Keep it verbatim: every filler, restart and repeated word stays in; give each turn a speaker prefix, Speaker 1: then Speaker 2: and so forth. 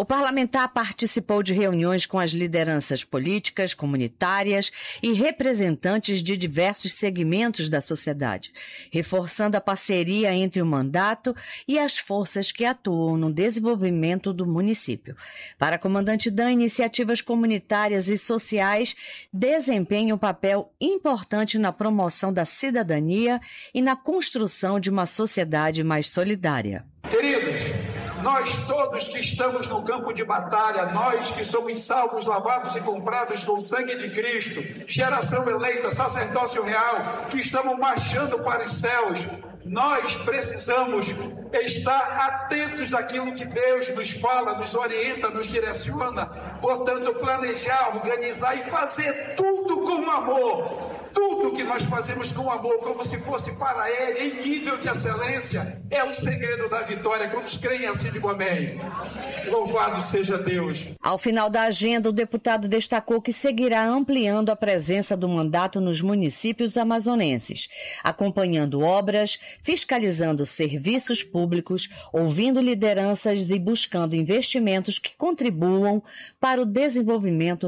Speaker 1: parlamentar participou de reuniões com as lideranças políticas, comunitárias e representantes de diversos segmentos da sociedade, reforçando a parceria entre o mandato e as forças que atuam no desenvolvimento do município. Para a comandante Dan, iniciativas comunitárias e sociais desempenham um papel importante na promoção da cidadania e na construção de uma sociedade mais solidária.
Speaker 2: Queridos, nós todos que estamos no campo de batalha, nós que somos salvos, lavados e comprados com o sangue de Cristo, geração eleita, sacerdócio real, que estamos marchando para os céus, nós precisamos estar atentos àquilo que Deus nos fala, nos orienta, nos direciona, portanto, planejar, organizar e fazer tudo com amor. Tudo que nós fazemos com amor, como se fosse para Ele, em nível de excelência, é o segredo da vitória. Quantos creem assim, digo amém. Louvado seja Deus.
Speaker 1: Ao final da agenda, o deputado destacou que seguirá ampliando a presença do mandato nos municípios amazonenses, acompanhando obras, fiscalizando serviços públicos, ouvindo lideranças e buscando investimentos que contribuam para o desenvolvimento